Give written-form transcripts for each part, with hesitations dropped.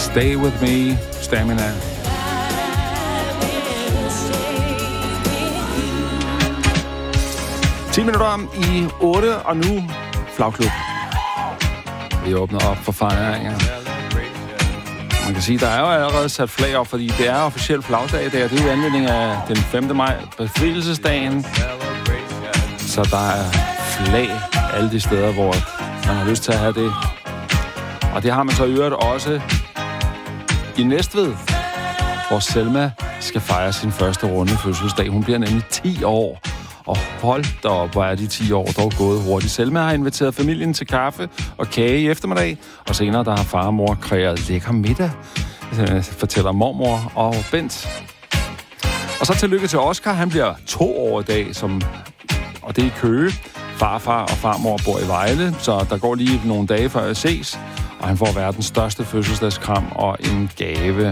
Stay With Me, Stamina. Minutter i 8, og nu flagklub. Vi åbner op for fejringer. Man kan sige, der er jo allerede sat flag op, fordi det er officielt flagdag i dag, og det er jo anledning af den 5. maj, befrielsesdagen. Så der er flag alle de steder, hvor man har lyst til at have det. Og det har man så i øvrigt også i Næstved, hvor Selma skal fejre sin første runde fødselsdag. Hun bliver nemlig 10 år. Og hold da op, hvor er de 10 år dog gået hurtigt. Selma har inviteret familien til kaffe og kage i eftermiddag, og senere der har far og mor kreeret lækker middag, fortæller mormor og Bent. Og så tillykke til Oscar. Han bliver 2 år i dag, og det er i Køge. Farfar og farmor bor i Vejle, så der går lige nogle dage før jeg ses, og han får verdens største fødselsdagskram og en gave.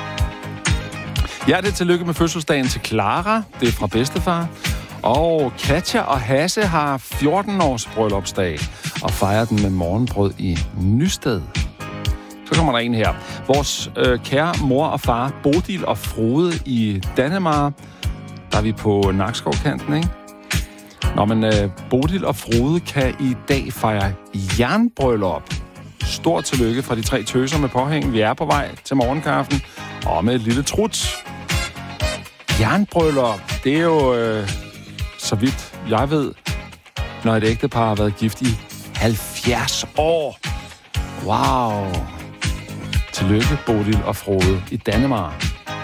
Ja, det er tillykke med fødselsdagen til Clara. Det er fra bedstefar. Og Katja og Hasse har 14 års bryllupsdag og fejrer den med morgenbrød i Nysted. Så kommer der en her. Vores kære mor og far, Bodil og Frode i Dannemare. Der er vi på Nakskovkanten, ikke? Nå, men Bodil og Frode kan i dag fejre jernbryllup. Stort tillykke fra de 3 tøser med påhæng. Vi er på vej til morgenkaffen og med et lille trut. Jernbryllup, det er jo... så vidt jeg ved, når et ægtepar har været gift i 70 år. Wow! Tillykke, Bodil og Frode i Dannemare.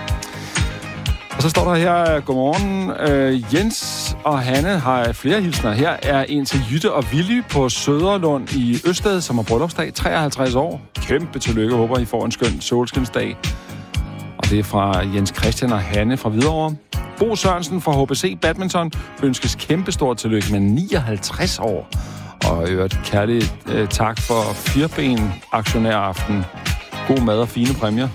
Og så står der her, godmorgen. Jens og Hanne har flere hilsner. Her er en til Jytte og Willy på Søderlund i Østed, som har bryllupsdag, 53 år. Kæmpe tillykke, håber I får en skøn solskinsdag. Og det er fra Jens Christian og Hanne fra Hvidovre. Bo Sørensen fra HBC Badminton ønskes kæmpestort tillykke med 59 år. Og øvrigt kærlig tak for 4-ben aktionæraften. God mad og fine præmier.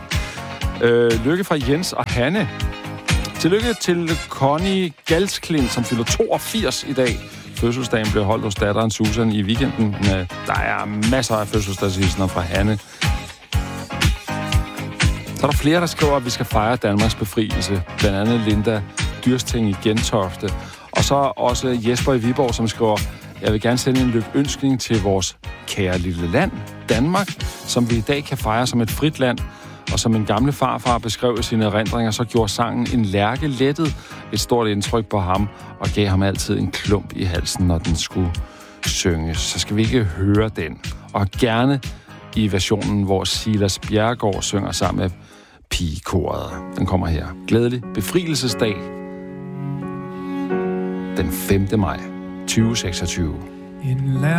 Lykke fra Jens og Hanne. Tillykke til Connie Galsklint, som fylder 82 i dag. Fødselsdagen blev holdt hos datteren Susan i weekenden. Der er masser af fødselsdagshilsner fra Hanne. Så er der flere, der skriver, at vi skal fejre Danmarks befrielse. Blandt andet Linda Dyrsting i Gentofte. Og så også Jesper i Viborg, som skriver, jeg vil gerne sende en lykønskning til vores kære lille land, Danmark, som vi i dag kan fejre som et frit land. Og som en gamle farfar beskrev i sine erindringer, så gjorde sangen en lærke lettet et stort indtryk på ham, og gav ham altid en klump i halsen, når den skulle synges. Så skal vi ikke høre den. Og gerne i versionen, hvor Silas Bjerregaard synger sammen med pigekoret. Den kommer her. Glædelig befrielsesdag. Den 5. maj 2026.